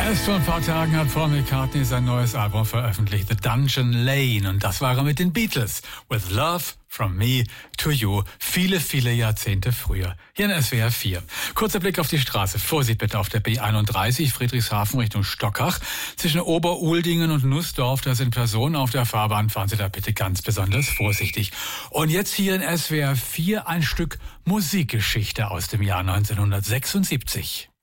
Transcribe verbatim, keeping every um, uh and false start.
Erst vor ein paar Tagen hat Paul McCartney sein neues Album veröffentlicht, The Dungeon Lane. Und das war er mit den Beatles. With Love from Me to You. Viele, viele Jahrzehnte früher. Hier in S W R vier. Kurzer Blick auf die Straße. Vorsicht bitte auf der B einunddreißig, Friedrichshafen Richtung Stockach. Zwischen Oberuldingen und Nussdorf, da sind Personen auf der Fahrbahn. Fahren Sie da bitte ganz besonders vorsichtig. Und jetzt hier in S W R vier ein Stück Musikgeschichte aus dem Jahr neunzehnhundertsechsundsiebzig.